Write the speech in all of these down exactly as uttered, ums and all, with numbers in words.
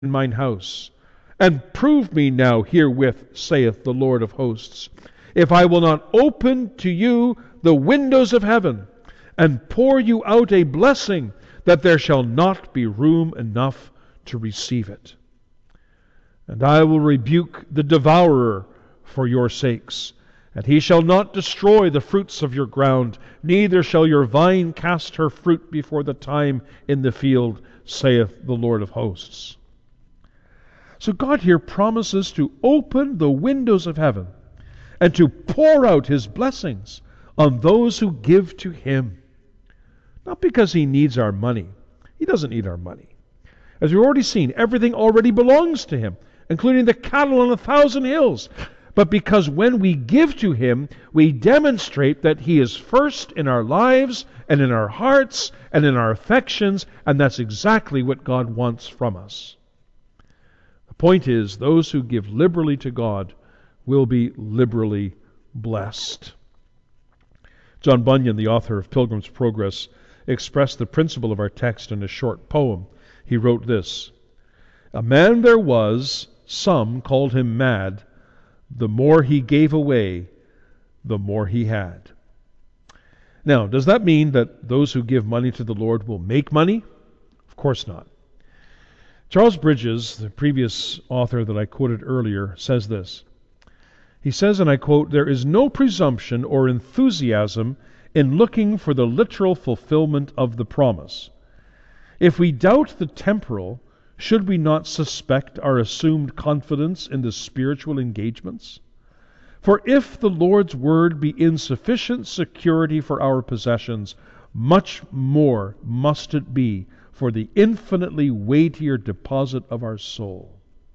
in mine house. And prove me now herewith, saith the Lord of hosts, if I will not open to you the windows of heaven, and pour you out a blessing, that there shall not be room enough to receive it. And I will rebuke the devourer for your sakes, and he shall not destroy the fruits of your ground, neither shall your vine cast her fruit before the time in the field, saith the Lord of hosts. So God here promises to open the windows of heaven and to pour out His blessings on those who give to Him. Not because He needs our money. He doesn't need our money. As we've already seen, everything already belongs to Him, including the cattle on a thousand hills. But because when we give to Him, we demonstrate that He is first in our lives and in our hearts and in our affections, and that's exactly what God wants from us. The point is, those who give liberally to God will be liberally blessed. John Bunyan, the author of Pilgrim's Progress, expressed the principle of our text in a short poem. He wrote this: "A man there was, some called him mad, the more he gave away, the more he had." Now, does that mean that those who give money to the Lord will make money? Of course not. Charles Bridges, the previous author that I quoted earlier, says this. He says, and I quote, "There is no presumption or enthusiasm in looking for the literal fulfillment of the promise. If we doubt the temporal, should we not suspect our assumed confidence in the spiritual engagements? For if the Lord's word be insufficient security for our possessions, much more must it be for the infinitely weightier deposit of our soul."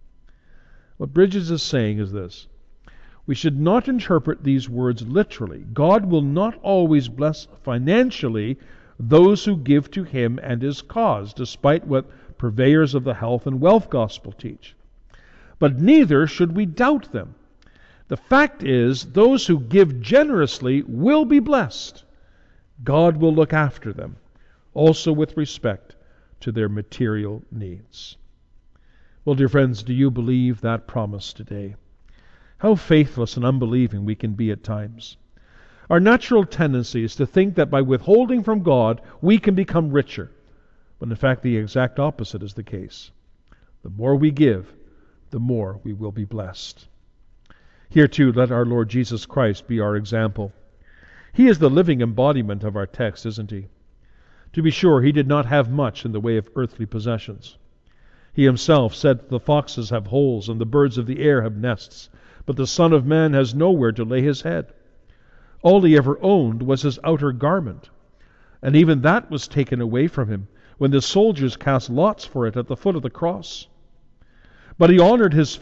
What Bridges is saying is this: we should not interpret these words literally. God will not always bless financially those who give to Him and His cause, despite what purveyors of the health and wealth gospel teach. But neither should we doubt them. The fact is, those who give generously will be blessed. God will look after them, also with respect to their material needs. Well, dear friends, do you believe that promise today? How faithless and unbelieving we can be at times. Our natural tendency is to think that by withholding from God, we can become richer. But in fact, the exact opposite is the case. The more we give, the more we will be blessed. Here too, let our Lord Jesus Christ be our example. He is the living embodiment of our text, isn't He? To be sure, He did not have much in the way of earthly possessions. He Himself said, "The foxes have holes, and the birds of the air have nests, but the Son of Man has nowhere to lay His head." All He ever owned was His outer garment, and even that was taken away from Him when the soldiers cast lots for it at the foot of the cross. But He honored His